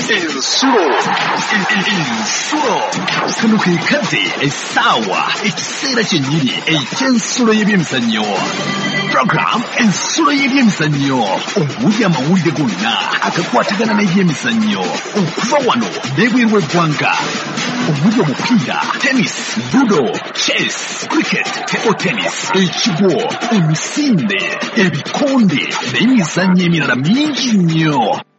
Insulo. Kano ke kaze esawa ekiseera kyennyini eky'ensulo y'ebyemizannyo. Program ensulo y'ebyemizannyo omuli amawulire gonna agakwatagana n'ebyemizannyo okuva wano n'ebweru w'eggwanga omuli omupiira, tennis, ludo, chess, cricket, table tennis, ekigwo, emisinde, ebikonde n'emizannyo emirala mingi nnyo.